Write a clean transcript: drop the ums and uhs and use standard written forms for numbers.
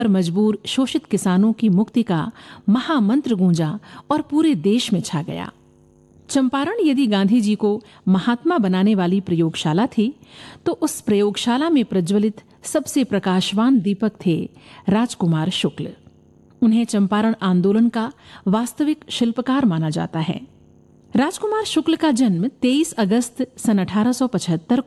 पर मजबूर शोषित किसानों की मुक्ति का महामंत्र गूंजा और पूरे देश में छा गया। चंपारण यदि गांधी जी को महात्मा बनाने वाली प्रयोगशाला थी, तो उस प्रयोगशाला में प्रज्वलित सबसे प्रकाशवान दीपक थे राजकुमार शुक्ल। उन्हें चंपारण आंदोलन का वास्तविक शिल्पकार माना जाता है। राजकुमार शुक्ल का जन्म 23 अगस्त सन 1875